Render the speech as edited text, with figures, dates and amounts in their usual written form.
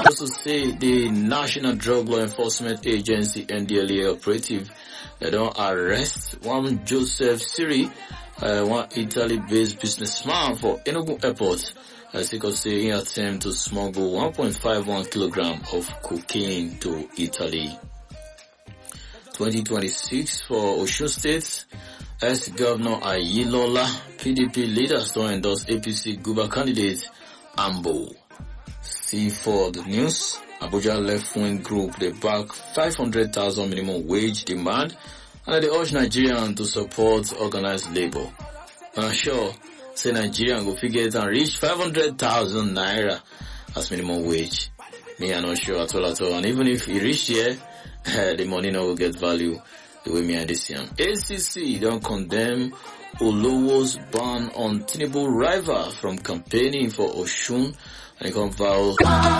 Also say the National Drug Law Enforcement Agency NDLEA operative they don't arrest one Joseph Siri, one Italy-based businessman for Enugu Airport. As he could say he attempt to smuggle 1.51 kilogram of cocaine to Italy. 2026 for Osun State. Ex-Governor Ayilola, PDP leaders don't endorse APC Guber candidate Ambo. See for the news, Abuja left-wing group, they back 500,000 minimum wage demand and they urge Nigerians to support organized labor. I'm sure, say Nigerian go figure it and reach 500,000 naira as minimum wage. Me, I'm not sure at all. And even if it reach here, the money no will get value the way me and this young. ACC don't condemn Olowo's ban on Tinubu rival from campaigning for Osun and come vow